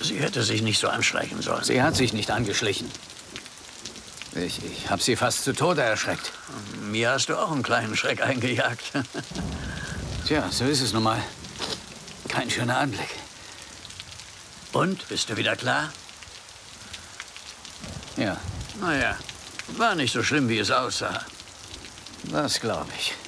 Sie hätte sich nicht so anschleichen sollen. Sie hat sich nicht angeschlichen. Ich habe sie fast zu Tode erschreckt. Mir hast du auch einen kleinen Schreck eingejagt. Tja, so ist es nun mal. Kein schöner Anblick. Und, bist du wieder klar? Ja. Naja, war nicht so schlimm, wie es aussah. Das glaube ich.